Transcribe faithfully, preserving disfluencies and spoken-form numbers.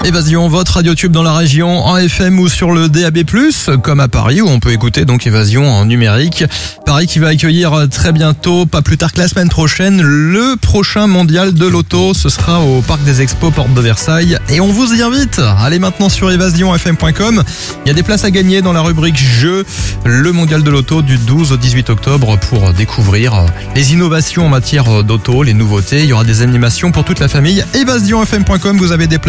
Évasion, votre radio tube dans la région, en F M ou sur le D A B plus, comme à Paris où on peut écouter donc Évasion en numérique. Paris qui va accueillir très bientôt, pas plus tard que la semaine prochaine, le prochain mondial de l'auto. Ce sera au Parc des Expos, porte de Versailles. Et on vous y invite. Allez maintenant sur évasion f m point com. Il y a des places à gagner dans la rubrique jeux. Le mondial de l'auto du douze au dix-huit octobre pour découvrir les innovations en matière d'auto, les nouveautés. Il y aura des animations pour toute la famille. évasion f m point com, vous avez des places.